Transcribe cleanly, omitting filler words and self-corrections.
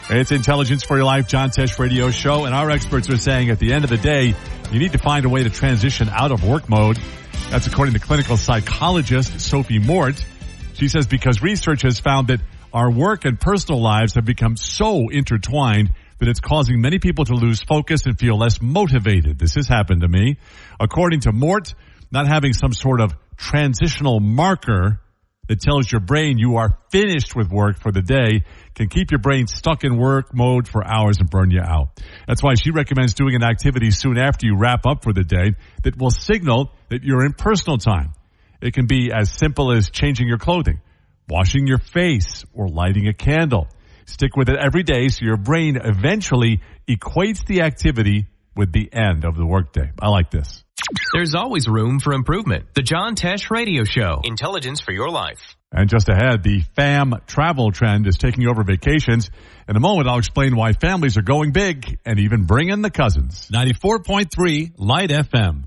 It's Intelligence for Your Life, John Tesh Radio Show, and our experts are saying at the end of the day, you need to find a way to transition out of work mode. That's according to clinical psychologist Sophie Mort. She says because research has found that our work and personal lives have become so intertwined that it's causing many people to lose focus and feel less motivated. This has happened to me. According to Mort, not having some sort of transitional marker that tells your brain you are finished with work for the day can keep your brain stuck in work mode for hours and burn you out. That's why she recommends doing an activity soon after you wrap up for the day that will signal that you're in personal time. It can be as simple as changing your clothing, washing your face, or lighting a candle. Stick with it every day so your brain eventually equates the activity with the end of the workday. I like this. There's always room for improvement. The John Tesh Radio Show. Intelligence for your life. And just ahead, the fam travel trend is taking over vacations. In a moment, I'll explain why families are going big and even bring in the cousins. 94.3 Light FM.